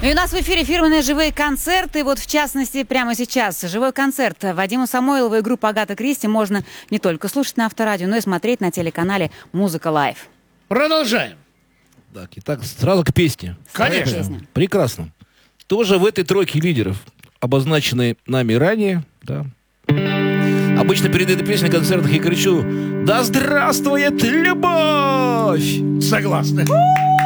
И у нас в эфире фирменные живые концерты. Вот в частности, прямо сейчас живой концерт Вадима Самойлова и группы Агата Кристи можно не только слушать на Авторадио, но и смотреть на телеканале Музыка Лайв. Продолжаем. Так, итак, сразу к песне. Конечно. Песня. Прекрасно. Тоже в этой тройке лидеров, обозначенной нами ранее, да. Обычно перед этой песней на концертах я кричу: «Да здравствует любовь!» Согласны.